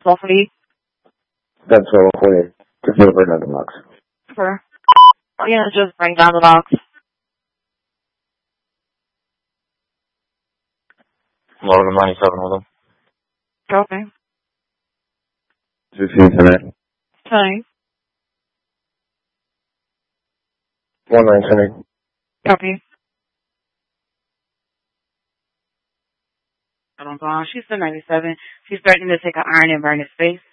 12:40. That's 12:40. Just deliver another box. Sure. Yeah, just bring down the box. Logan 97 with them. Okay. 16 tonight. Fine. 19 tonight. Copy. Hold on, she's the 97. She's threatening to take an iron and burn his face.